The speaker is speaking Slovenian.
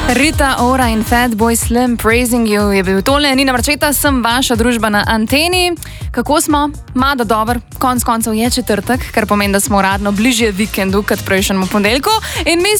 Rita Ora in Fatboy Slim, Praising You je bil tole. Nina Marčeta, sem vaša družba na anteni. Kako smo? Mada dober. Konec koncev je četrtek, kar pomeni, da smo uradno bližje vikendu kot prejšnjemu ponedeljku. In mi